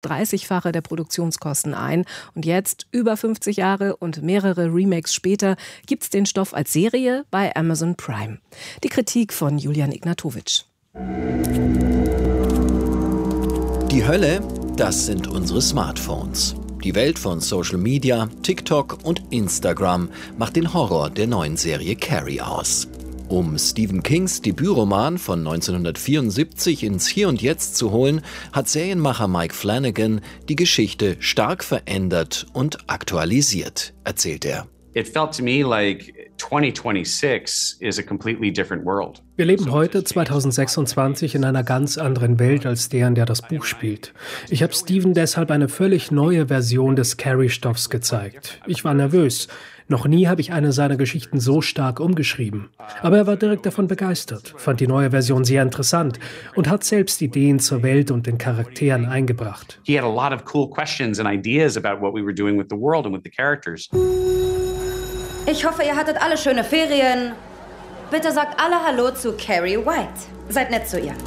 30-fache der Produktionskosten ein. Und jetzt, über 50 Jahre und mehrere Remakes später, gibt's den Stoff als Serie bei Amazon Prime. Die Kritik von Julian Ignatowitsch. Die Hölle, das sind unsere Smartphones. Die Welt von Social Media, TikTok und Instagram macht den Horror der neuen Serie Carrie aus. Um Stephen Kings Debütroman von 1974 ins Hier und Jetzt zu holen, hat Serienmacher Mike Flanagan die Geschichte stark verändert und aktualisiert, erzählt er. It felt to me like 2026 is a completely different world. Wir leben heute, 2026, in einer ganz anderen Welt als der, in der das Buch spielt. Ich habe Stephen deshalb eine völlig neue Version des Carrie-Stoffs gezeigt. Ich war nervös. Noch nie habe ich eine seiner Geschichten so stark umgeschrieben. Aber er war direkt davon begeistert, fand die neue Version sehr interessant und hat selbst Ideen zur Welt und den Charakteren eingebracht. He had a lot of cool questions and ideas about what we were doing with the world and with the characters. Ich hoffe, ihr hattet alle schöne Ferien. Bitte sagt alle Hallo zu Carrie White. Seid nett zu ihr.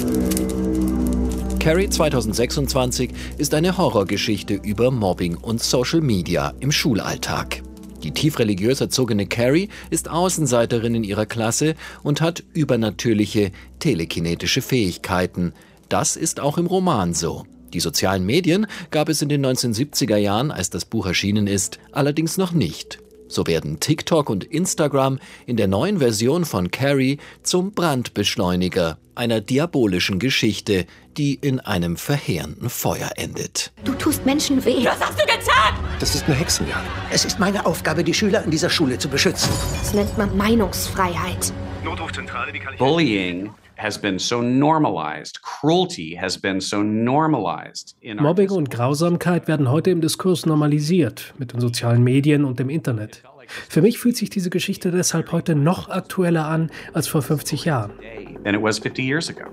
Carrie 2026 ist eine Horrorgeschichte über Mobbing und Social Media im Schulalltag. Die tief religiös erzogene Carrie ist Außenseiterin in ihrer Klasse und hat übernatürliche telekinetische Fähigkeiten. Das ist auch im Roman so. Die sozialen Medien gab es in den 1970er Jahren, als das Buch erschienen ist, allerdings noch nicht. So werden TikTok und Instagram in der neuen Version von Carrie zum Brandbeschleuniger einer diabolischen Geschichte, die in einem verheerenden Feuer endet. Du tust Menschen weh. Was hast du getan? Das ist eine Hexenjagd. Es ist meine Aufgabe, die Schüler in dieser Schule zu beschützen. Das nennt man Meinungsfreiheit. Notrufzentrale, wie kann ich... Bullying has been so normalized. Cruelty has been so normalized. Mobbing und Grausamkeit werden heute im Diskurs normalisiert, mit den sozialen Medien und dem Internet. Für mich fühlt sich diese Geschichte deshalb heute noch aktueller an als vor 50 Jahren. Than it was 50 years ago.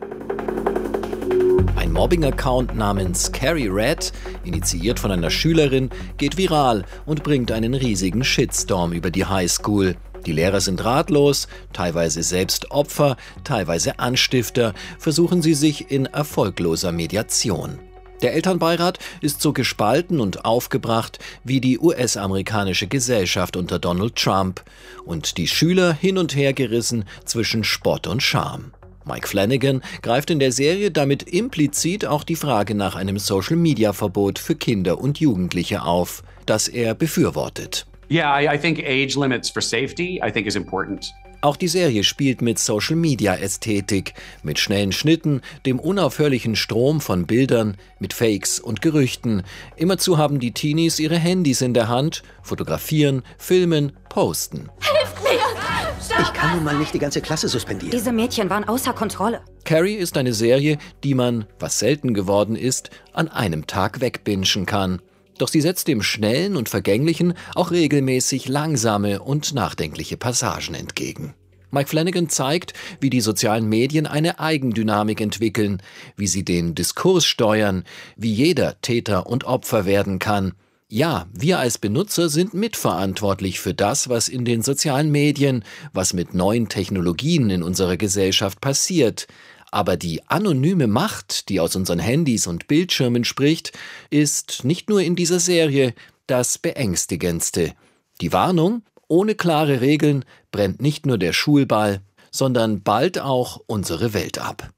Ein Mobbing-Account namens Carrie Red, initiiert von einer Schülerin, geht viral und bringt einen riesigen Shitstorm über die Highschool. Die Lehrer sind ratlos, teilweise selbst Opfer, teilweise Anstifter, versuchen sie sich in erfolgloser Mediation. Der Elternbeirat ist so gespalten und aufgebracht wie die US-amerikanische Gesellschaft unter Donald Trump und die Schüler hin und her gerissen zwischen Spott und Scham. Mike Flanagan greift in der Serie damit implizit auch die Frage nach einem Social-Media-Verbot für Kinder und Jugendliche auf, das er befürwortet. Yeah, I think age limits for safety, I think is important. Auch die Serie spielt mit Social-Media-Ästhetik, mit schnellen Schnitten, dem unaufhörlichen Strom von Bildern, mit Fakes und Gerüchten. Immerzu haben die Teenies ihre Handys in der Hand, fotografieren, filmen, posten. Hilft mir! Ich kann nun mal nicht die ganze Klasse suspendieren. Diese Mädchen waren außer Kontrolle. Carrie ist eine Serie, die man, was selten geworden ist, an einem Tag wegbingen kann. Doch sie setzt dem Schnellen und Vergänglichen auch regelmäßig langsame und nachdenkliche Passagen entgegen. Mike Flanagan zeigt, wie die sozialen Medien eine Eigendynamik entwickeln, wie sie den Diskurs steuern, wie jeder Täter und Opfer werden kann. Ja, wir als Benutzer sind mitverantwortlich für das, was in den sozialen Medien, was mit neuen Technologien in unserer Gesellschaft passiert. Aber die anonyme Macht, die aus unseren Handys und Bildschirmen spricht, ist nicht nur in dieser Serie das Beängstigendste. Die Warnung: Ohne klare Regeln brennt nicht nur der Schulball, sondern bald auch unsere Welt ab.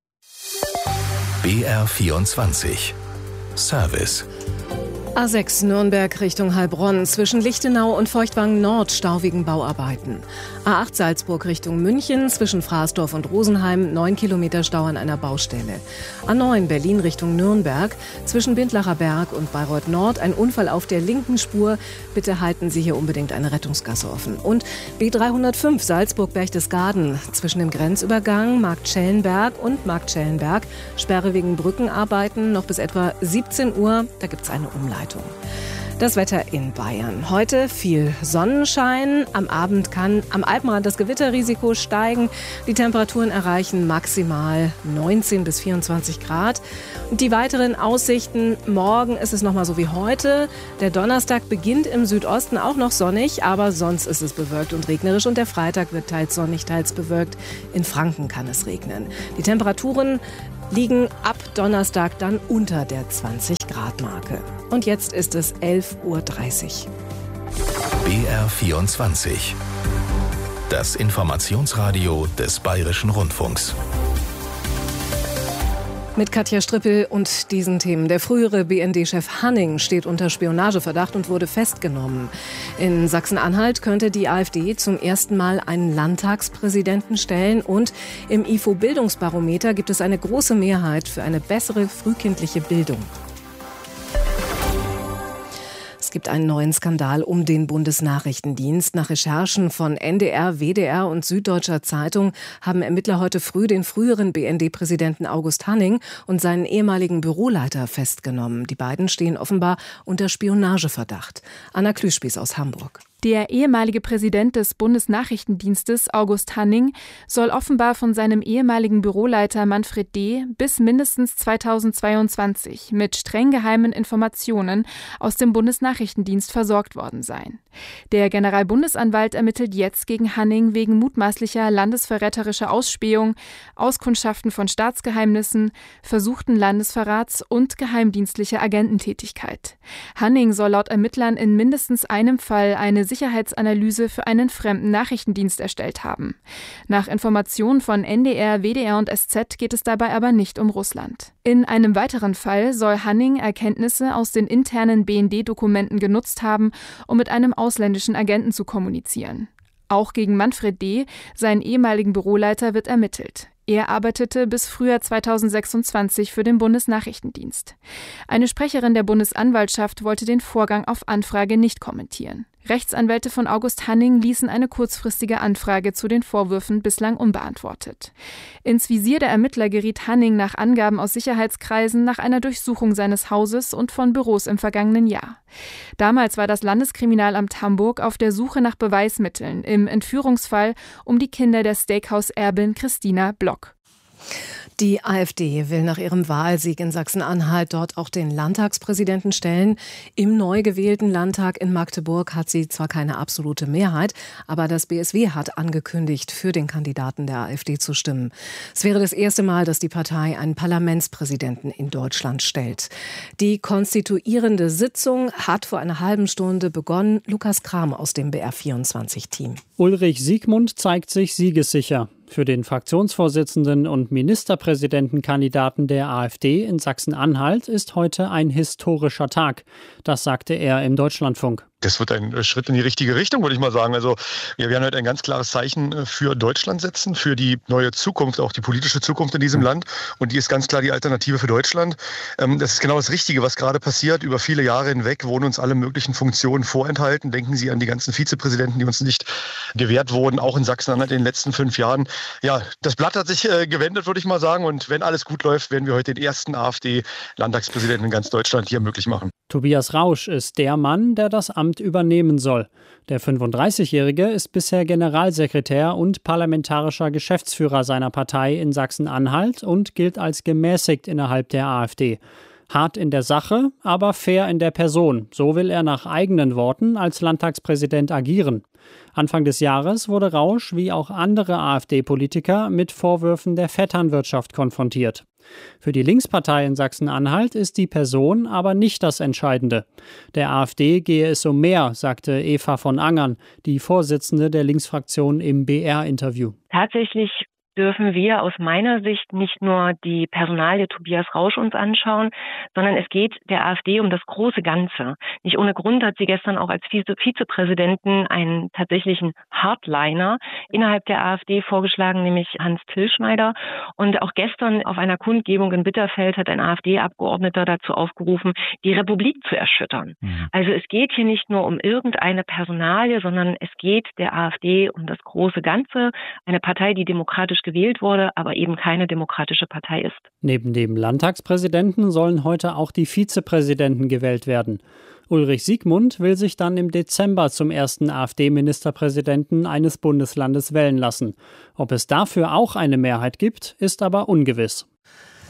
BR24 Service. A6 Nürnberg Richtung Heilbronn, zwischen Lichtenau und Feuchtwangen Nord stauwigen Bauarbeiten. A8 Salzburg Richtung München, zwischen Fraßdorf und Rosenheim 9 Kilometer Stau an einer Baustelle. A9 Berlin Richtung Nürnberg, zwischen Bindlacher Berg und Bayreuth Nord ein Unfall auf der linken Spur. Bitte halten Sie hier unbedingt eine Rettungsgasse offen. Und B305 Salzburg Berchtesgaden, zwischen dem Grenzübergang Marktschellenberg und Marktschellenberg. Sperre wegen Brückenarbeiten noch bis etwa 17 Uhr, da gibt's eine Umleitung. Das Wetter in Bayern. Heute viel Sonnenschein. Am Abend kann am Alpenrand das Gewitterrisiko steigen. Die Temperaturen erreichen maximal 19 bis 24 Grad. Und die weiteren Aussichten: Morgen ist es nochmal so wie heute. Der Donnerstag beginnt im Südosten auch noch sonnig, aber sonst ist es bewölkt und regnerisch. Und der Freitag wird teils sonnig, teils bewölkt. In Franken kann es regnen. Die Temperaturen liegen ab Donnerstag dann unter der 20-Grad-Marke. Und jetzt ist es 11:30 Uhr. BR24. Das Informationsradio des Bayerischen Rundfunks. Mit Katja Strippel und diesen Themen. Der frühere BND-Chef Hanning steht unter Spionageverdacht und wurde festgenommen. In Sachsen-Anhalt könnte die AfD zum ersten Mal einen Landtagspräsidenten stellen. Und im IFO-Bildungsbarometer gibt es eine große Mehrheit für eine bessere frühkindliche Bildung. Es gibt einen neuen Skandal um den Bundesnachrichtendienst. Nach Recherchen von NDR, WDR und Süddeutscher Zeitung haben Ermittler heute früh den früheren BND-Präsidenten August Hanning und seinen ehemaligen Büroleiter festgenommen. Die beiden stehen offenbar unter Spionageverdacht. Anna Klüspieß aus Hamburg. Der ehemalige Präsident des Bundesnachrichtendienstes, August Hanning, soll offenbar von seinem ehemaligen Büroleiter Manfred D. bis mindestens 2022 mit streng geheimen Informationen aus dem Bundesnachrichtendienst versorgt worden sein. Der Generalbundesanwalt ermittelt jetzt gegen Hanning wegen mutmaßlicher landesverräterischer Ausspähung, Auskundschaften von Staatsgeheimnissen, versuchten Landesverrats und geheimdienstlicher Agententätigkeit. Hanning soll laut Ermittlern in mindestens einem Fall eine Sicherheitsanalyse für einen fremden Nachrichtendienst erstellt haben. Nach Informationen von NDR, WDR und SZ geht es dabei aber nicht um Russland. In einem weiteren Fall soll Hanning Erkenntnisse aus den internen BND-Dokumenten genutzt haben, um mit einem ausländischen Agenten zu kommunizieren. Auch gegen Manfred D., seinen ehemaligen Büroleiter, wird ermittelt. Er arbeitete bis Frühjahr 2026 für den Bundesnachrichtendienst. Eine Sprecherin der Bundesanwaltschaft wollte den Vorgang auf Anfrage nicht kommentieren. Rechtsanwälte von August Hanning ließen eine kurzfristige Anfrage zu den Vorwürfen bislang unbeantwortet. Ins Visier der Ermittler geriet Hanning nach Angaben aus Sicherheitskreisen nach einer Durchsuchung seines Hauses und von Büros im vergangenen Jahr. Damals war das Landeskriminalamt Hamburg auf der Suche nach Beweismitteln im Entführungsfall um die Kinder der Steakhouse-Erbin Christina Block. Die AfD will nach ihrem Wahlsieg in Sachsen-Anhalt dort auch den Landtagspräsidenten stellen. Im neu gewählten Landtag in Magdeburg hat sie zwar keine absolute Mehrheit, aber das BSW hat angekündigt, für den Kandidaten der AfD zu stimmen. Es wäre das erste Mal, dass die Partei einen Parlamentspräsidenten in Deutschland stellt. Die konstituierende Sitzung hat vor einer halben Stunde begonnen. Lukas Kram aus dem BR24-Team. Ulrich Siegmund zeigt sich siegessicher. Für den Fraktionsvorsitzenden und Ministerpräsidentenkandidaten der AfD in Sachsen-Anhalt ist heute ein historischer Tag. Das sagte er im Deutschlandfunk. Das wird ein Schritt in die richtige Richtung, würde ich mal sagen. Also wir werden heute ein ganz klares Zeichen für Deutschland setzen, für die neue Zukunft, auch die politische Zukunft in diesem Land. Und die ist ganz klar die Alternative für Deutschland. Das ist genau das Richtige, was gerade passiert. Über viele Jahre hinweg wurden uns alle möglichen Funktionen vorenthalten. Denken Sie an die ganzen Vizepräsidenten, die uns nicht gewährt wurden, auch in Sachsen-Anhalt in den letzten 5 Jahren. Ja, das Blatt hat sich gewendet, würde ich mal sagen. Und wenn alles gut läuft, werden wir heute den ersten AfD-Landtagspräsidenten in ganz Deutschland hier möglich machen. Tobias Rausch ist der Mann, der das Amt übernehmen soll. Der 35-Jährige ist bisher Generalsekretär und parlamentarischer Geschäftsführer seiner Partei in Sachsen-Anhalt und gilt als gemäßigt innerhalb der AfD. Hart in der Sache, aber fair in der Person. So will er nach eigenen Worten als Landtagspräsident agieren. Anfang des Jahres wurde Rausch, wie auch andere AfD-Politiker, mit Vorwürfen der Vetternwirtschaft konfrontiert. Für die Linkspartei in Sachsen-Anhalt ist die Person aber nicht das Entscheidende. Der AfD gehe es um mehr, sagte Eva von Angern, die Vorsitzende der Linksfraktion im BR-Interview. Tatsächlich dürfen wir aus meiner Sicht nicht nur die Personalie Tobias Rausch uns anschauen, sondern es geht der AfD um das große Ganze. Nicht ohne Grund hat sie gestern auch als Vizepräsidenten einen tatsächlichen Hardliner innerhalb der AfD vorgeschlagen, nämlich Hans Tilschneider. Und auch gestern auf einer Kundgebung in Bitterfeld hat ein AfD-Abgeordneter dazu aufgerufen, die Republik zu erschüttern. Also es geht hier nicht nur um irgendeine Personalie, sondern es geht der AfD um das große Ganze. Eine Partei, die demokratisch gewählt wurde, aber eben keine demokratische Partei ist. Neben dem Landtagspräsidenten sollen heute auch die Vizepräsidenten gewählt werden. Ulrich Siegmund will sich dann im Dezember zum ersten AfD-Ministerpräsidenten eines Bundeslandes wählen lassen. Ob es dafür auch eine Mehrheit gibt, ist aber ungewiss.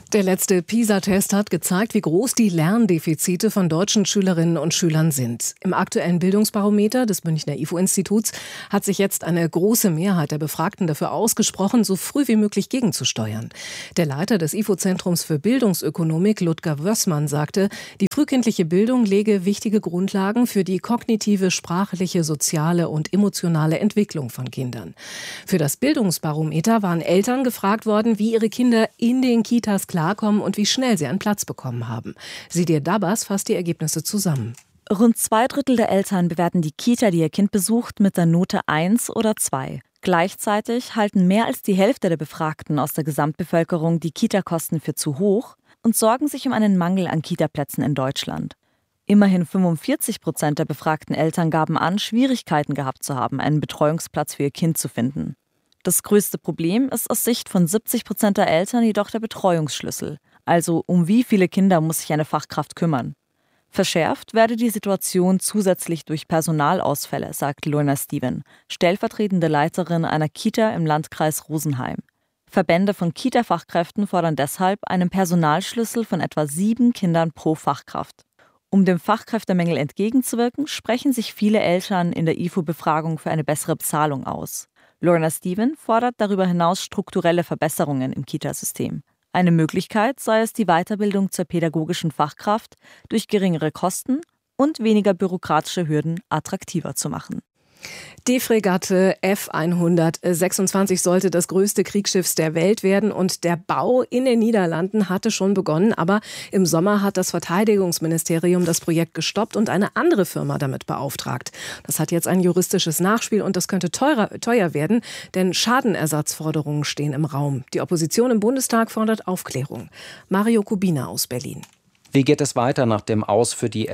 Der letzte PISA-Test hat gezeigt, wie groß die Lerndefizite von deutschen Schülerinnen und Schülern sind. Im aktuellen Bildungsbarometer des Münchner IFO-Instituts hat sich jetzt eine große Mehrheit der Befragten dafür ausgesprochen, so früh wie möglich gegenzusteuern. Der Leiter des IFO-Zentrums für Bildungsökonomik, Ludger Wössmann, sagte, die frühkindliche Bildung lege wichtige Grundlagen für die kognitive, sprachliche, soziale und emotionale Entwicklung von Kindern. Für das Bildungsbarometer waren Eltern gefragt worden, wie ihre Kinder in den Kitas klarkommen und wie schnell sie einen Platz bekommen haben. Sidir Dabas fasst die Ergebnisse zusammen. Rund 2/3 der Eltern bewerten die Kita, die ihr Kind besucht, mit der Note 1 oder 2. Gleichzeitig halten mehr als die Hälfte der Befragten aus der Gesamtbevölkerung die Kita-Kosten für zu hoch und sorgen sich um einen Mangel an Kitaplätzen in Deutschland. Immerhin 45% der befragten Eltern gaben an, Schwierigkeiten gehabt zu haben, einen Betreuungsplatz für ihr Kind zu finden. Das größte Problem ist aus Sicht von 70% der Eltern jedoch der Betreuungsschlüssel. Also um wie viele Kinder muss sich eine Fachkraft kümmern? Verschärft werde die Situation zusätzlich durch Personalausfälle, sagt Lorna Steven, stellvertretende Leiterin einer Kita im Landkreis Rosenheim. Verbände von Kita-Fachkräften fordern deshalb einen Personalschlüssel von etwa 7 Kindern pro Fachkraft. Um dem Fachkräftemängel entgegenzuwirken, sprechen sich viele Eltern in der IFO-Befragung für eine bessere Bezahlung aus. Lorna Steven fordert darüber hinaus strukturelle Verbesserungen im Kitasystem. Eine Möglichkeit sei es, die Weiterbildung zur pädagogischen Fachkraft durch geringere Kosten und weniger bürokratische Hürden attraktiver zu machen. Die Fregatte F-126 sollte das größte Kriegsschiff der Welt werden und der Bau in den Niederlanden hatte schon begonnen, aber im Sommer hat das Verteidigungsministerium das Projekt gestoppt und eine andere Firma damit beauftragt. Das hat jetzt ein juristisches Nachspiel und das könnte teuer werden, denn Schadenersatzforderungen stehen im Raum. Die Opposition im Bundestag fordert Aufklärung. Mario Kubina aus Berlin. Wie geht es weiter nach dem Aus für die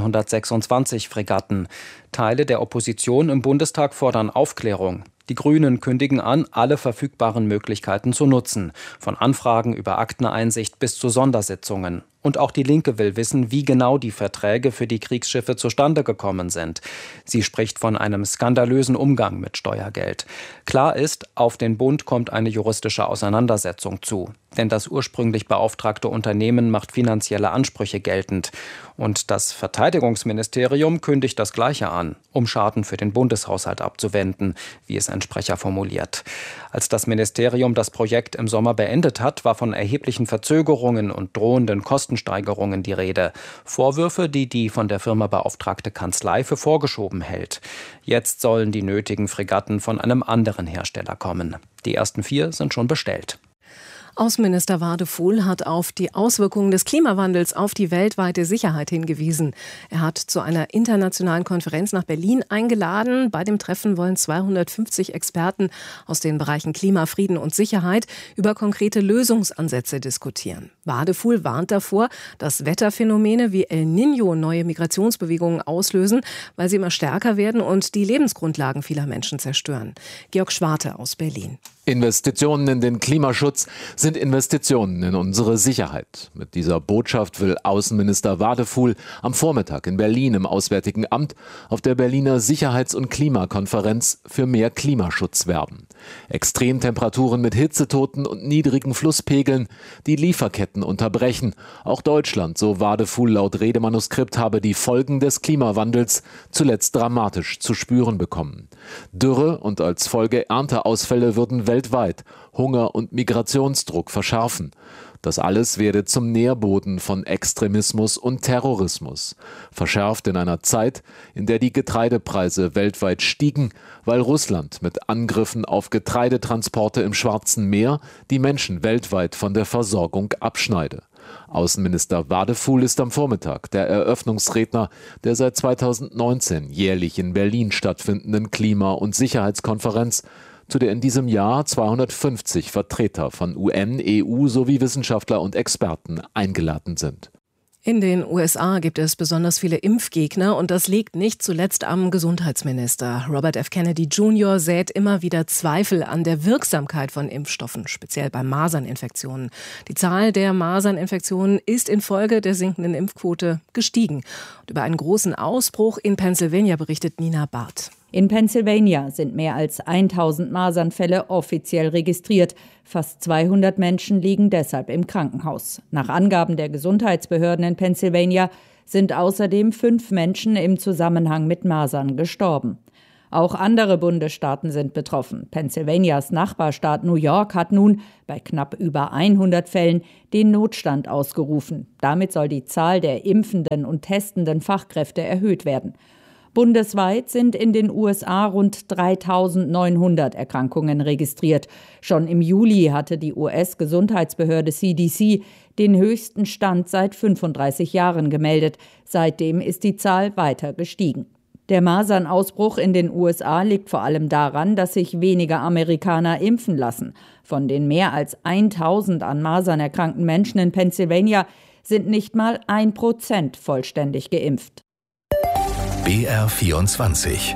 F-126-Fregatten? Teile der Opposition im Bundestag fordern Aufklärung. Die Grünen kündigen an, alle verfügbaren Möglichkeiten zu nutzen. Von Anfragen über Akteneinsicht bis zu Sondersitzungen. Und auch die Linke will wissen, wie genau die Verträge für die Kriegsschiffe zustande gekommen sind. Sie spricht von einem skandalösen Umgang mit Steuergeld. Klar ist, auf den Bund kommt eine juristische Auseinandersetzung zu. Denn das ursprünglich beauftragte Unternehmen macht finanzielle Ansprüche geltend. Und das Verteidigungsministerium kündigt das Gleiche an, um Schaden für den Bundeshaushalt abzuwenden, wie es ein Sprecher formuliert. Als das Ministerium das Projekt im Sommer beendet hat, war von erheblichen Verzögerungen und drohenden Kostensteigerungen die Rede. Vorwürfe, die die von der Firma beauftragte Kanzlei für vorgeschoben hält. Jetzt sollen die nötigen Fregatten von einem anderen Hersteller kommen. Die ersten 4 sind schon bestellt. Außenminister Wadefuhl hat auf die Auswirkungen des Klimawandels auf die weltweite Sicherheit hingewiesen. Er hat zu einer internationalen Konferenz nach Berlin eingeladen. Bei dem Treffen wollen 250 Experten aus den Bereichen Klima, Frieden und Sicherheit über konkrete Lösungsansätze diskutieren. Wadefuhl warnt davor, dass Wetterphänomene wie El Niño neue Migrationsbewegungen auslösen, weil sie immer stärker werden und die Lebensgrundlagen vieler Menschen zerstören. Georg Schwarte aus Berlin. Investitionen in den Klimaschutz sind Investitionen in unsere Sicherheit. Mit dieser Botschaft will Außenminister Wadefuhl am Vormittag in Berlin im Auswärtigen Amt auf der Berliner Sicherheits- und Klimakonferenz für mehr Klimaschutz werben. Extremtemperaturen mit Hitzetoten und niedrigen Flusspegeln, die Lieferketten unterbrechen. Auch Deutschland, so Wadefuhl laut Redemanuskript, habe die Folgen des Klimawandels zuletzt dramatisch zu spüren bekommen. Dürre und als Folge Ernteausfälle würden weltweit Hunger und Migrationsdruck verschärfen. Das alles werde zum Nährboden von Extremismus und Terrorismus. Verschärft in einer Zeit, in der die Getreidepreise weltweit stiegen, weil Russland mit Angriffen auf Getreidetransporte im Schwarzen Meer die Menschen weltweit von der Versorgung abschneide. Außenminister Wadefuhl ist am Vormittag der Eröffnungsredner der seit 2019 jährlich in Berlin stattfindenden Klima- und Sicherheitskonferenz, zu der in diesem Jahr 250 Vertreter von UN, EU sowie Wissenschaftler und Experten eingeladen sind. In den USA gibt es besonders viele Impfgegner und das liegt nicht zuletzt am Gesundheitsminister. Robert F. Kennedy Jr. sät immer wieder Zweifel an der Wirksamkeit von Impfstoffen, speziell bei Maserninfektionen. Die Zahl der Maserninfektionen ist infolge der sinkenden Impfquote gestiegen. Und über einen großen Ausbruch in Pennsylvania berichtet Nina Barth. In Pennsylvania sind mehr als 1000 Masernfälle offiziell registriert. Fast 200 Menschen liegen deshalb im Krankenhaus. Nach Angaben der Gesundheitsbehörden in Pennsylvania sind außerdem 5 Menschen im Zusammenhang mit Masern gestorben. Auch andere Bundesstaaten sind betroffen. Pennsylvanias Nachbarstaat New York hat nun bei knapp über 100 Fällen den Notstand ausgerufen. Damit soll die Zahl der impfenden und testenden Fachkräfte erhöht werden. Bundesweit sind in den USA rund 3.900 Erkrankungen registriert. Schon im Juli hatte die US-Gesundheitsbehörde CDC den höchsten Stand seit 35 Jahren gemeldet. Seitdem ist die Zahl weiter gestiegen. Der Masernausbruch in den USA liegt vor allem daran, dass sich weniger Amerikaner impfen lassen. Von den mehr als 1.000 an Masern erkrankten Menschen in Pennsylvania sind nicht mal 1% vollständig geimpft. BR24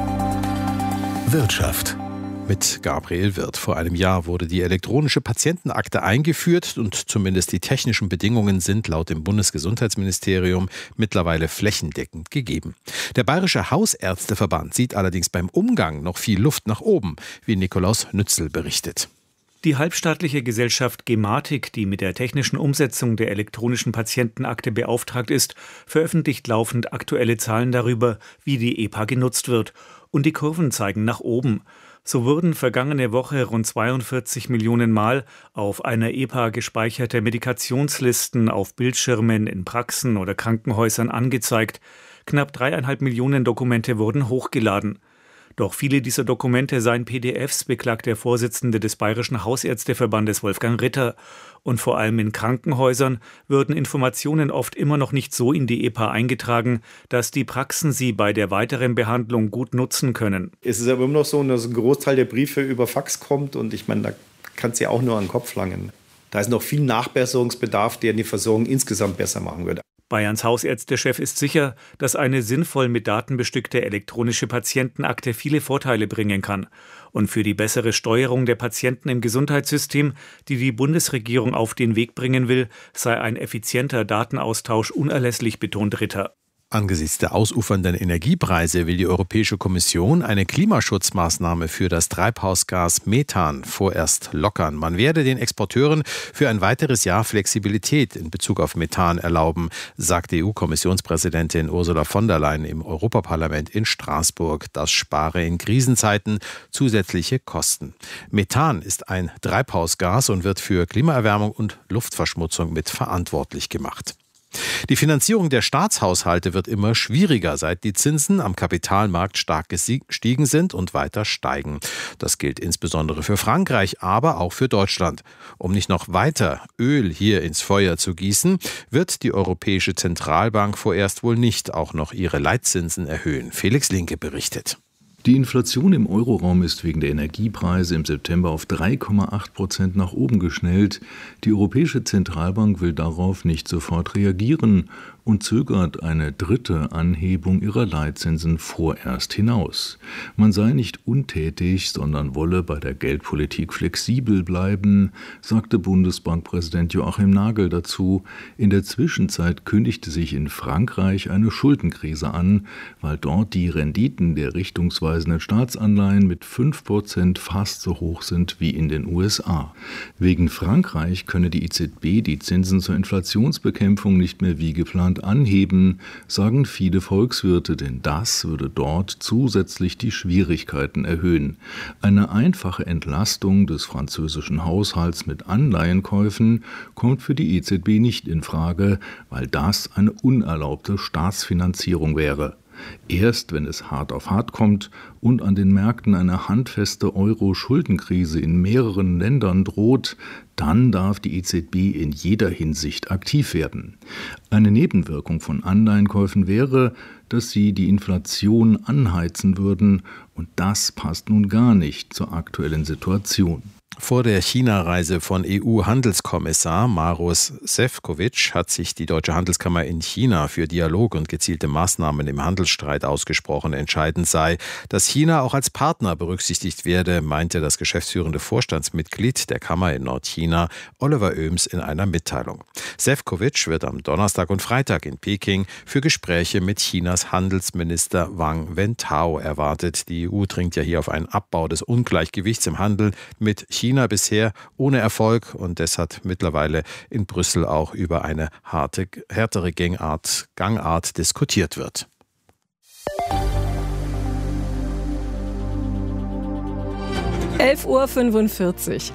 Wirtschaft. Mit Gabriel Wirth. Vor einem Jahr wurde die elektronische Patientenakte eingeführt und zumindest die technischen Bedingungen sind laut dem Bundesgesundheitsministerium mittlerweile flächendeckend gegeben. Der Bayerische Hausärzteverband sieht allerdings beim Umgang noch viel Luft nach oben, wie Nikolaus Nützel berichtet. Die halbstaatliche Gesellschaft Gematik, die mit der technischen Umsetzung der elektronischen Patientenakte beauftragt ist, veröffentlicht laufend aktuelle Zahlen darüber, wie die EPA genutzt wird. Und die Kurven zeigen nach oben. So wurden vergangene Woche rund 42 Millionen Mal auf einer EPA gespeicherte Medikationslisten auf Bildschirmen in Praxen oder Krankenhäusern angezeigt. Knapp 3,5 Millionen Dokumente wurden hochgeladen. Doch viele dieser Dokumente seien PDFs, beklagt der Vorsitzende des Bayerischen Hausärzteverbandes Wolfgang Ritter. Und vor allem in Krankenhäusern würden Informationen oft immer noch nicht so in die EPA eingetragen, dass die Praxen sie bei der weiteren Behandlung gut nutzen können. Es ist aber immer noch so, dass ein Großteil der Briefe über Fax kommt und ich meine, da kann es ja auch nur an den Kopf langen. Da ist noch viel Nachbesserungsbedarf, der die Versorgung insgesamt besser machen würde. Bayerns Hausärztechef ist sicher, dass eine sinnvoll mit Daten bestückte elektronische Patientenakte viele Vorteile bringen kann. Und für die bessere Steuerung der Patienten im Gesundheitssystem, die die Bundesregierung auf den Weg bringen will, sei ein effizienter Datenaustausch unerlässlich, betont Ritter. Angesichts der ausufernden Energiepreise will die Europäische Kommission eine Klimaschutzmaßnahme für das Treibhausgas Methan vorerst lockern. Man werde den Exporteuren für ein weiteres Jahr Flexibilität in Bezug auf Methan erlauben, sagt EU-Kommissionspräsidentin Ursula von der Leyen im Europaparlament in Straßburg. Das spare in Krisenzeiten zusätzliche Kosten. Methan ist ein Treibhausgas und wird für Klimaerwärmung und Luftverschmutzung mitverantwortlich gemacht. Die Finanzierung der Staatshaushalte wird immer schwieriger, seit die Zinsen am Kapitalmarkt stark gestiegen sind und weiter steigen. Das gilt insbesondere für Frankreich, aber auch für Deutschland. Um nicht noch weiter Öl hier ins Feuer zu gießen, wird die Europäische Zentralbank vorerst wohl nicht auch noch ihre Leitzinsen erhöhen. Felix Linke berichtet. Die Inflation im Euroraum ist wegen der Energiepreise im September auf 3,8% nach oben geschnellt. Die Europäische Zentralbank will darauf nicht sofort reagieren und zögert eine dritte Anhebung ihrer Leitzinsen vorerst hinaus. Man sei nicht untätig, sondern wolle bei der Geldpolitik flexibel bleiben, sagte Bundesbankpräsident Joachim Nagel dazu. In der Zwischenzeit kündigte sich in Frankreich eine Schuldenkrise an, weil dort die Renditen der richtungsweisenden Staatsanleihen mit 5% fast so hoch sind wie in den USA. Wegen Frankreich könne die EZB die Zinsen zur Inflationsbekämpfung nicht mehr wie geplant anheben, sagen viele Volkswirte, denn das würde dort zusätzlich die Schwierigkeiten erhöhen. Eine einfache Entlastung des französischen Haushalts mit Anleihenkäufen kommt für die EZB nicht in Frage, weil das eine unerlaubte Staatsfinanzierung wäre. Erst wenn es hart auf hart kommt und an den Märkten eine handfeste Euro-Schuldenkrise in mehreren Ländern droht, dann darf die EZB in jeder Hinsicht aktiv werden. Eine Nebenwirkung von Anleihenkäufen wäre, dass sie die Inflation anheizen würden, und das passt nun gar nicht zur aktuellen Situation. Vor der China-Reise von EU-Handelskommissar Maroš Šefčovič hat sich die Deutsche Handelskammer in China für Dialog und gezielte Maßnahmen im Handelsstreit ausgesprochen. Entscheidend sei, dass China auch als Partner berücksichtigt werde, meinte das geschäftsführende Vorstandsmitglied der Kammer in Nordchina, Oliver Oehms, in einer Mitteilung. Šefčovič wird am Donnerstag und Freitag in Peking für Gespräche mit Chinas Handelsminister Wang Wentao erwartet. Die EU dringt ja hier auf einen Abbau des Ungleichgewichts im Handel mit China bisher ohne Erfolg, und deshalb mittlerweile in Brüssel auch über eine härtere Gangart diskutiert wird. (11:45 Uhr).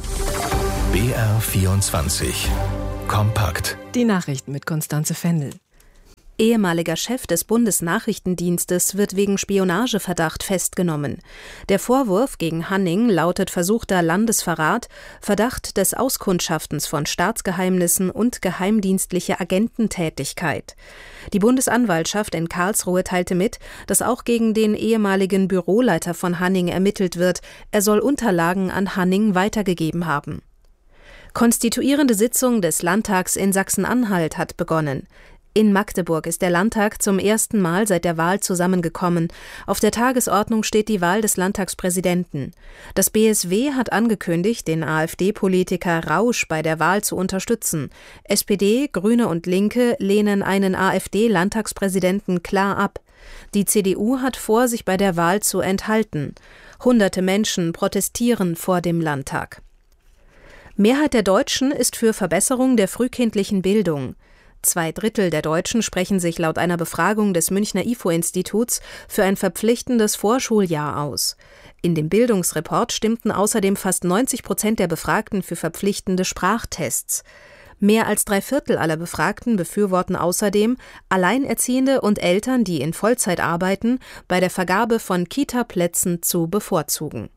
BR24 Kompakt. Die Nachrichten mit Constanze Fendel. Ehemaliger Chef des Bundesnachrichtendienstes wird wegen Spionageverdacht festgenommen. Der Vorwurf gegen Hanning lautet versuchter Landesverrat, Verdacht des Auskundschaftens von Staatsgeheimnissen und geheimdienstliche Agententätigkeit. Die Bundesanwaltschaft in Karlsruhe teilte mit, dass auch gegen den ehemaligen Büroleiter von Hanning ermittelt wird. Er soll Unterlagen an Hanning weitergegeben haben. Konstituierende Sitzung des Landtags in Sachsen-Anhalt hat begonnen. In Magdeburg ist der Landtag zum ersten Mal seit der Wahl zusammengekommen. Auf der Tagesordnung steht die Wahl des Landtagspräsidenten. Das BSW hat angekündigt, den AfD-Politiker Rausch bei der Wahl zu unterstützen. SPD, Grüne und Linke lehnen einen AfD-Landtagspräsidenten klar ab. Die CDU hat vor, sich bei der Wahl zu enthalten. Hunderte Menschen protestieren vor dem Landtag. Mehrheit der Deutschen ist für Verbesserung der frühkindlichen Bildung. 2/3 der Deutschen sprechen sich laut einer Befragung des Münchner IFO-Instituts für ein verpflichtendes Vorschuljahr aus. In dem Bildungsreport stimmten außerdem fast 90% der Befragten für verpflichtende Sprachtests. Mehr als 3/4 aller Befragten befürworten außerdem, Alleinerziehende und Eltern, die in Vollzeit arbeiten, bei der Vergabe von Kita-Plätzen zu bevorzugen.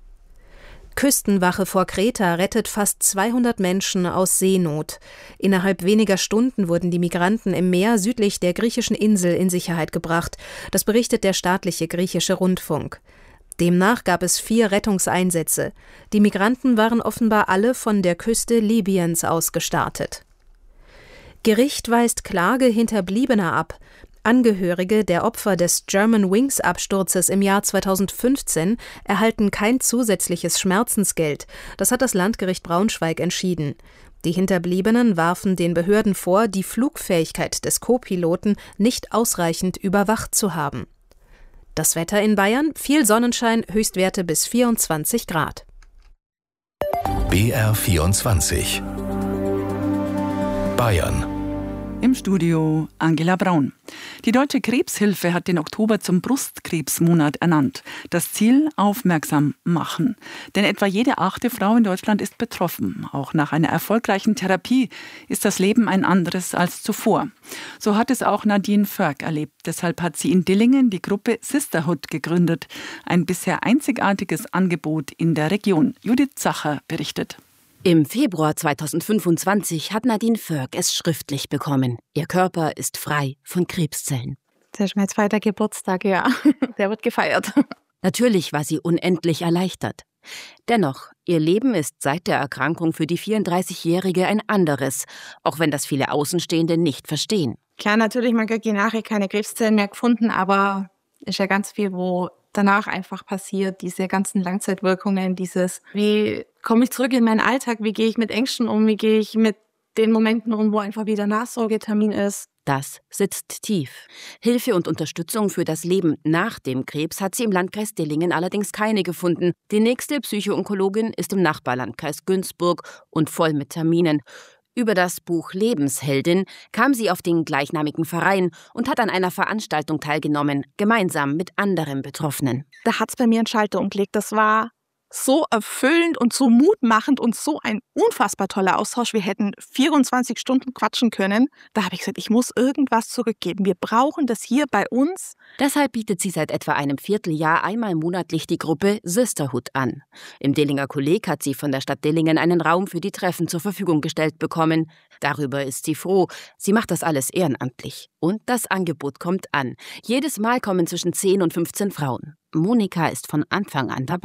Küstenwache vor Kreta rettet fast 200 Menschen aus Seenot. Innerhalb weniger Stunden wurden die Migranten im Meer südlich der griechischen Insel in Sicherheit gebracht. Das berichtet der staatliche griechische Rundfunk. Demnach gab es 4 Rettungseinsätze. Die Migranten waren offenbar alle von der Küste Libyens aus gestartet. Gericht weist Klage Hinterbliebener ab. Angehörige der Opfer des Germanwings-Absturzes im Jahr 2015 erhalten kein zusätzliches Schmerzensgeld. Das hat das Landgericht Braunschweig entschieden. Die Hinterbliebenen warfen den Behörden vor, die Flugfähigkeit des Co-Piloten nicht ausreichend überwacht zu haben. Das Wetter in Bayern: viel Sonnenschein, Höchstwerte bis 24 Grad. BR24 Bayern. Im Studio Angela Braun. Die Deutsche Krebshilfe hat den Oktober zum Brustkrebsmonat ernannt. Das Ziel: aufmerksam machen. Denn etwa jede 8. Frau in Deutschland ist betroffen. Auch nach einer erfolgreichen Therapie ist das Leben ein anderes als zuvor. So hat es auch Nadine Förk erlebt. Deshalb hat sie in Dillingen die Gruppe Sisterhood gegründet. Ein bisher einzigartiges Angebot in der Region. Judith Zacher berichtet. Im Februar 2025 hat Nadine Förk es schriftlich bekommen. Ihr Körper ist frei von Krebszellen. Das ist mein 2. Geburtstag, ja. Der wird gefeiert. Natürlich war sie unendlich erleichtert. Dennoch, ihr Leben ist seit der Erkrankung für die 34-Jährige ein anderes, auch wenn das viele Außenstehende nicht verstehen. Klar, natürlich, man kriegt nachher keine Krebszellen mehr gefunden, aber ist ja ganz viel, wo danach einfach passiert, diese ganzen Langzeitwirkungen, wie komme ich zurück in meinen Alltag, wie gehe ich mit Ängsten um, wie gehe ich mit den Momenten um, wo einfach wieder Nachsorgetermin ist. Das sitzt tief. Hilfe und Unterstützung für das Leben nach dem Krebs hat sie im Landkreis Dillingen allerdings keine gefunden. Die nächste Psychoonkologin ist im Nachbarlandkreis Günzburg und voll mit Terminen. Über das Buch Lebensheldin kam sie auf den gleichnamigen Verein und hat an einer Veranstaltung teilgenommen, gemeinsam mit anderen Betroffenen. Da hat es bei mir einen Schalter umgelegt. Das war so erfüllend und so mutmachend und so ein unfassbar toller Austausch. Wir hätten 24 Stunden quatschen können. Da habe ich gesagt, ich muss irgendwas zurückgeben. Wir brauchen das hier bei uns. Deshalb bietet sie seit etwa einem Vierteljahr einmal monatlich die Gruppe Sisterhood an. Im Dillinger Kolleg hat sie von der Stadt Dillingen einen Raum für die Treffen zur Verfügung gestellt bekommen. Darüber ist sie froh. Sie macht das alles ehrenamtlich. Und das Angebot kommt an. Jedes Mal kommen zwischen 10 und 15 Frauen. Monika ist von Anfang an dabei.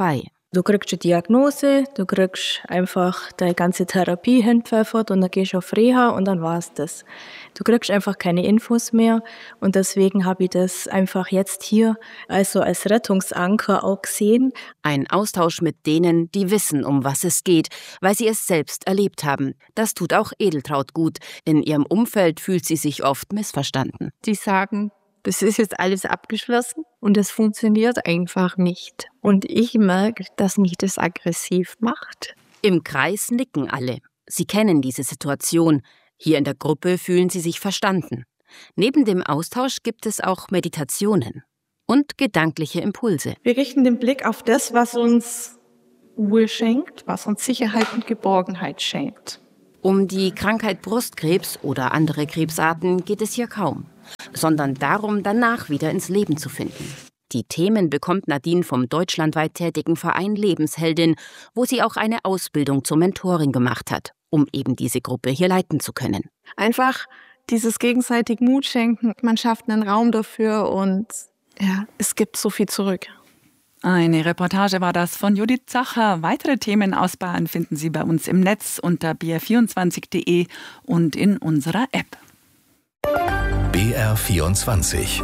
Du kriegst eine Diagnose, du kriegst einfach deine ganze Therapie hinpfeffert und dann gehst du auf Reha und dann war's das. Du kriegst einfach keine Infos mehr und deswegen habe ich das einfach jetzt hier also als Rettungsanker auch gesehen. Ein Austausch mit denen, die wissen, um was es geht, weil sie es selbst erlebt haben. Das tut auch Edeltraud gut. In ihrem Umfeld fühlt sie sich oft missverstanden. Die sagen, das ist jetzt alles abgeschlossen und das funktioniert einfach nicht. Und ich merke, dass mich das aggressiv macht. Im Kreis nicken alle. Sie kennen diese Situation. Hier in der Gruppe fühlen sie sich verstanden. Neben dem Austausch gibt es auch Meditationen und gedankliche Impulse. Wir richten den Blick auf das, was uns Ruhe schenkt, was uns Sicherheit und Geborgenheit schenkt. Um die Krankheit Brustkrebs oder andere Krebsarten geht es hier kaum, sondern darum, danach wieder ins Leben zu finden. Die Themen bekommt Nadine vom deutschlandweit tätigen Verein Lebensheldin, wo sie auch eine Ausbildung zur Mentorin gemacht hat, um eben diese Gruppe hier leiten zu können. Einfach dieses gegenseitig Mut schenken, man schafft einen Raum dafür und ja, es gibt so viel zurück. Eine Reportage war das von Judith Zacher. Weitere Themen aus Bayern finden Sie bei uns im Netz unter br24.de und in unserer App. BR24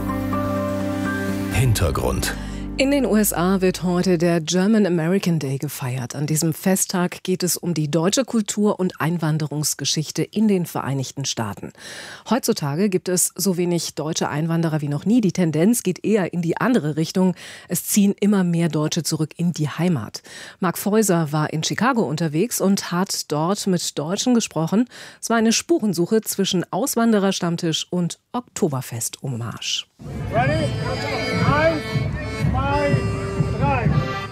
Hintergrund. In den USA wird heute der German American Day gefeiert. An diesem Festtag geht es um die deutsche Kultur und Einwanderungsgeschichte in den Vereinigten Staaten. Heutzutage gibt es so wenig deutsche Einwanderer wie noch nie. Die Tendenz geht eher in die andere Richtung. Es ziehen immer mehr Deutsche zurück in die Heimat. Marc Feuser war in Chicago unterwegs und hat dort mit Deutschen gesprochen. Es war eine Spurensuche zwischen Auswandererstammtisch und Oktoberfest-Hommage. Ready? 1, 2, 3.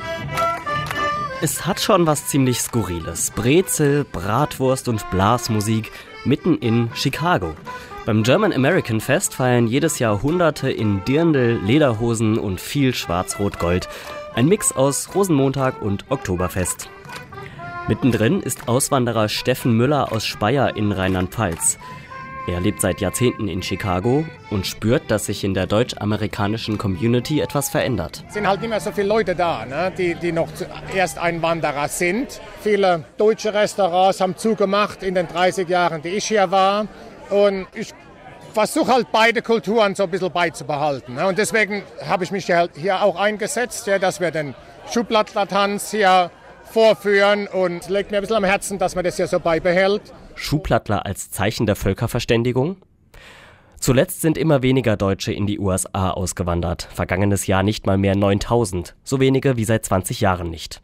Es hat schon was ziemlich Skurriles. Brezel, Bratwurst und Blasmusik mitten in Chicago. Beim German American Fest feiern jedes Jahr Hunderte in Dirndl, Lederhosen und viel Schwarz-Rot-Gold. Ein Mix aus Rosenmontag und Oktoberfest. Mittendrin ist Auswanderer Steffen Müller aus Speyer in Rheinland-Pfalz. Er lebt seit Jahrzehnten in Chicago und spürt, dass sich in der deutsch-amerikanischen Community etwas verändert. Es sind halt nicht mehr so viele Leute da, ne, die noch Ersteinwanderer sind. Viele deutsche Restaurants haben zugemacht in den 30 Jahren, die ich hier war. Und ich versuche halt beide Kulturen so ein bisschen beizubehalten. Ne. Und deswegen habe ich mich hier auch eingesetzt, ja, dass wir den Schuhplattler-Tanz hier vorführen. Und es liegt mir ein bisschen am Herzen, dass man das hier so beibehält. Schuhplattler als Zeichen der Völkerverständigung? Zuletzt sind immer weniger Deutsche in die USA ausgewandert. Vergangenes Jahr nicht mal mehr 9.000. So wenige wie seit 20 Jahren nicht.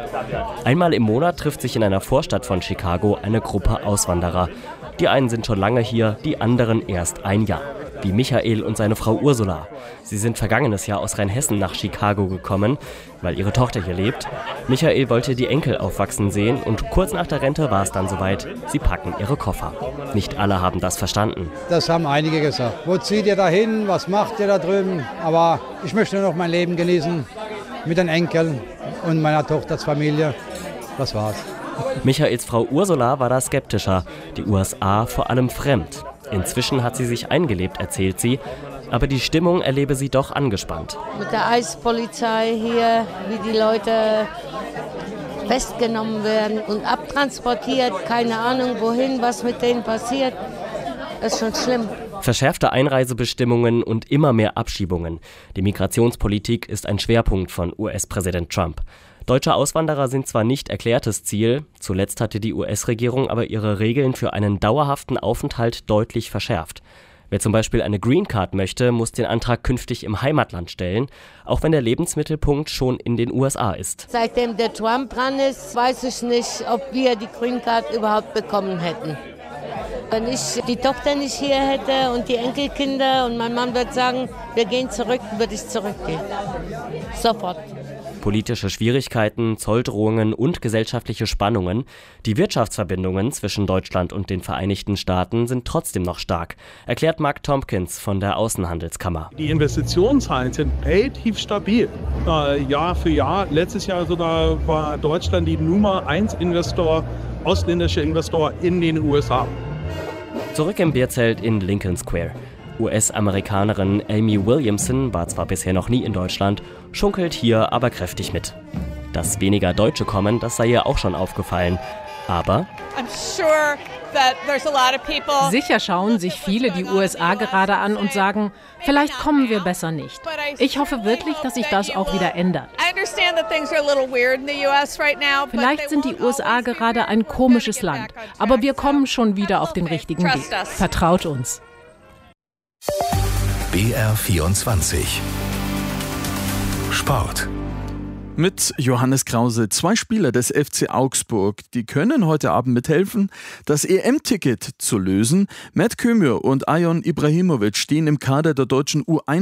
Einmal im Monat trifft sich in einer Vorstadt von Chicago eine Gruppe Auswanderer. Die einen sind schon lange hier, die anderen erst ein Jahr. Wie Michael und seine Frau Ursula. Sie sind vergangenes Jahr aus Rheinhessen nach Chicago gekommen, weil ihre Tochter hier lebt. Michael wollte die Enkel aufwachsen sehen und kurz nach der Rente war es dann soweit. Sie packen ihre Koffer. Nicht alle haben das verstanden. Das haben einige gesagt. Wo zieht ihr da hin? Was macht ihr da drüben? Aber ich möchte nur noch mein Leben genießen mit den Enkeln und meiner Tochters Familie. Das war's. Michaels Frau Ursula war da skeptischer. Die USA vor allem fremd. Inzwischen hat sie sich eingelebt, erzählt sie, aber die Stimmung erlebe sie doch angespannt. Mit der Eispolizei hier, wie die Leute festgenommen werden und abtransportiert, keine Ahnung wohin, was mit denen passiert, das ist schon schlimm. Verschärfte Einreisebestimmungen und immer mehr Abschiebungen. Die Migrationspolitik ist ein Schwerpunkt von US-Präsident Trump. Deutsche Auswanderer sind zwar nicht erklärtes Ziel, zuletzt hatte die US-Regierung aber ihre Regeln für einen dauerhaften Aufenthalt deutlich verschärft. Wer zum Beispiel eine Green Card möchte, muss den Antrag künftig im Heimatland stellen, auch wenn der Lebensmittelpunkt schon in den USA ist. Seitdem der Trump dran ist, weiß ich nicht, ob wir die Green Card überhaupt bekommen hätten. Wenn ich die Tochter nicht hier hätte und die Enkelkinder und mein Mann würde sagen, wir gehen zurück, würde ich zurückgehen. Sofort. Politische Schwierigkeiten, Zolldrohungen und gesellschaftliche Spannungen. Die Wirtschaftsverbindungen zwischen Deutschland und den Vereinigten Staaten sind trotzdem noch stark, erklärt Mark Tompkins von der Außenhandelskammer. Die Investitionszahlen sind relativ stabil. Jahr für Jahr. Letztes Jahr sogar war Deutschland die Nummer 1 Investor, ausländischer Investor in den USA. Zurück im Bierzelt in Lincoln Square. US-Amerikanerin Amy Williamson war zwar bisher noch nie in Deutschland, schunkelt hier aber kräftig mit. Dass weniger Deutsche kommen, das sei ihr auch schon aufgefallen. Aber sicher schauen sich viele die USA gerade an und sagen, vielleicht kommen wir besser nicht. Ich hoffe wirklich, dass sich das auch wieder ändert. Vielleicht sind die USA gerade ein komisches Land, aber wir kommen schon wieder auf den richtigen Weg. Vertraut uns. BR24 Sport. Mit Johannes Krause, 2 Spieler des FC Augsburg, die können heute Abend mithelfen, das EM-Ticket zu lösen. Mert Kömür und Ajon Ibrahimovic stehen im Kader der deutschen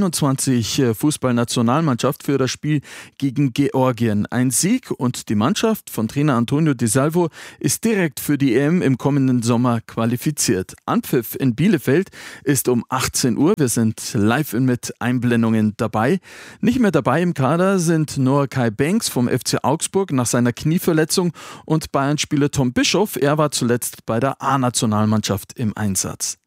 U21-Fußballnationalmannschaft für das Spiel gegen Georgien. Ein Sieg und die Mannschaft von Trainer Antonio Di Salvo ist direkt für die EM im kommenden Sommer qualifiziert. Anpfiff in Bielefeld ist um 18 Uhr. Wir sind live mit Einblendungen dabei. Nicht mehr dabei im Kader sind nur Kai Banks vom FC Augsburg nach seiner Knieverletzung und Bayern-Spieler Tom Bischoff. Er war zuletzt bei der A-Nationalmannschaft im Einsatz.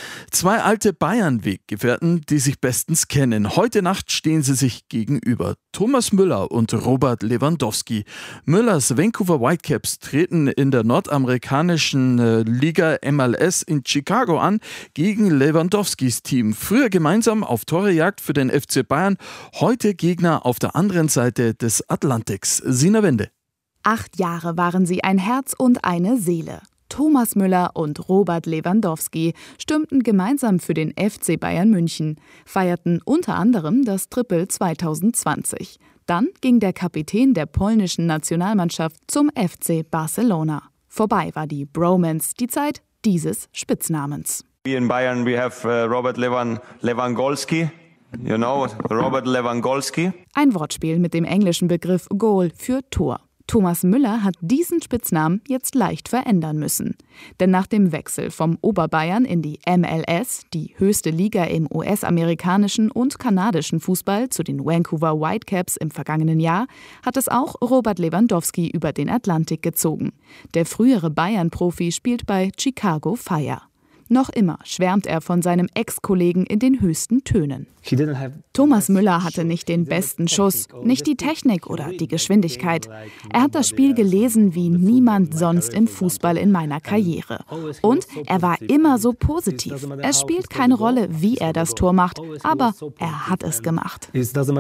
2 alte Bayern-Weggefährten, die sich bestens kennen. Heute Nacht stehen sie sich gegenüber. Thomas Müller und Robert Lewandowski. Müllers Vancouver Whitecaps treten in der nordamerikanischen Liga MLS in Chicago an gegen Lewandowskis Team. Früher gemeinsam auf Torejagd für den FC Bayern, heute Gegner auf der anderen Seite des Atlantiks. Sina Wende. 8 Jahre waren sie ein Herz und eine Seele. Thomas Müller und Robert Lewandowski stürmten gemeinsam für den FC Bayern München, feierten unter anderem das Triple 2020. Dann ging der Kapitän der polnischen Nationalmannschaft zum FC Barcelona. Vorbei war die Bromance, die Zeit dieses Spitznamens. In Bayern we have Robert Lewandowski. You know, Robert Lewandowski. Ein Wortspiel mit dem englischen Begriff Goal für Tor. Thomas Müller hat diesen Spitznamen jetzt leicht verändern müssen. Denn nach dem Wechsel vom Oberbayern in die MLS, die höchste Liga im US-amerikanischen und kanadischen Fußball, zu den Vancouver Whitecaps im vergangenen Jahr, hat es auch Robert Lewandowski über den Atlantik gezogen. Der frühere Bayern-Profi spielt bei Chicago Fire. Noch immer schwärmt er von seinem Ex-Kollegen in den höchsten Tönen. Thomas Müller hatte nicht den besten Schuss, nicht die Technik oder die Geschwindigkeit. Er hat das Spiel gelesen wie niemand sonst im Fußball in meiner Karriere. Und er war immer so positiv. Es spielt keine Rolle, wie er das Tor macht, aber er hat es gemacht.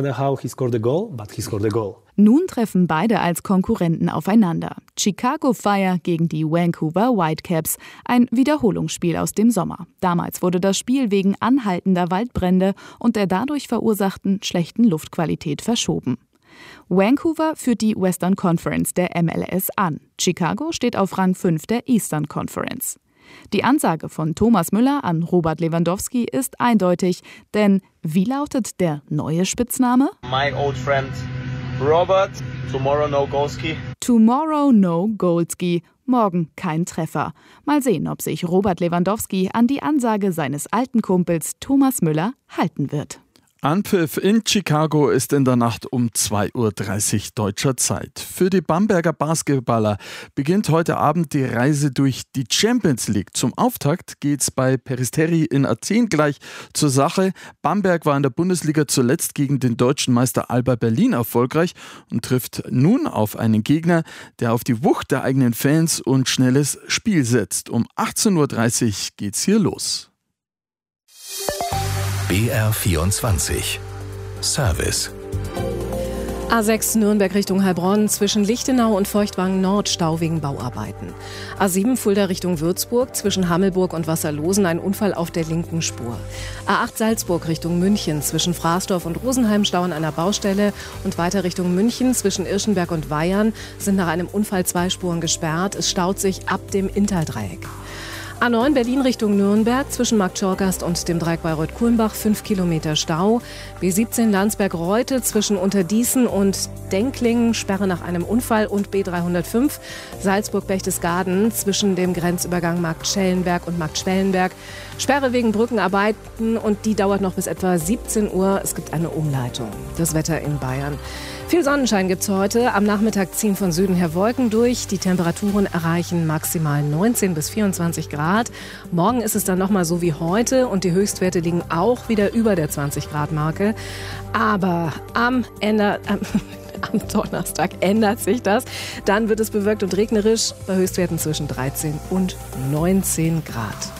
Nun treffen beide als Konkurrenten aufeinander. Chicago Fire gegen die Vancouver Whitecaps, ein Wiederholungsspiel aus dem Sommer. Damals wurde das Spiel wegen anhaltender Waldbrände und der dadurch verursachten schlechten Luftqualität verschoben. Vancouver führt die Western Conference der MLS an. Chicago steht auf Rang 5 der Eastern Conference. Die Ansage von Thomas Müller an Robert Lewandowski ist eindeutig, denn wie lautet der neue Spitzname? My old friend Robert, tomorrow no Golski. Tomorrow no Golski. Morgen kein Treffer. Mal sehen, ob sich Robert Lewandowski an die Ansage seines alten Kumpels Thomas Müller halten wird. Anpfiff in Chicago ist in der Nacht um 2:30 Uhr deutscher Zeit. Für die Bamberger Basketballer beginnt heute Abend die Reise durch die Champions League. Zum Auftakt geht's bei Peristeri in Athen gleich zur Sache. Bamberg war in der Bundesliga zuletzt gegen den deutschen Meister Alba Berlin erfolgreich und trifft nun auf einen Gegner, der auf die Wucht der eigenen Fans und schnelles Spiel setzt. Um 18:30 Uhr geht's hier los. BR24 Service. A6 Nürnberg Richtung Heilbronn, zwischen Lichtenau und Feuchtwangen Nord Stau wegen Bauarbeiten. A7 Fulda Richtung Würzburg, zwischen Hammelburg und Wasserlosen ein Unfall auf der linken Spur. A8 Salzburg Richtung München, zwischen Fraßdorf und Rosenheim Stau an einer Baustelle und weiter Richtung München, zwischen Irschenberg und Weyern sind nach einem Unfall 2 Spuren gesperrt. Es staut sich ab dem Inntal-Dreieck. A9 Berlin Richtung Nürnberg, zwischen Marktschorgast und dem Dreieck Bayreuth-Kulmbach 5 Kilometer Stau. B17 Landsberg-Reute, zwischen Unterdießen und Denklingen Sperre nach einem Unfall und B305 Salzburg-Berchtesgaden, zwischen dem Grenzübergang Marktschellenberg und Marktschwellenberg Sperre wegen Brückenarbeiten und die dauert noch bis etwa 17 Uhr. Es gibt eine Umleitung. Das Wetter in Bayern. Viel Sonnenschein gibt's heute. Am Nachmittag ziehen von Süden her Wolken durch. Die Temperaturen erreichen maximal 19 bis 24 Grad. Morgen ist es dann nochmal so wie heute und die Höchstwerte liegen auch wieder über der 20-Grad-Marke. Aber am Ende Am Donnerstag ändert sich das. Dann wird es bewölkt und regnerisch bei Höchstwerten zwischen 13 und 19 Grad.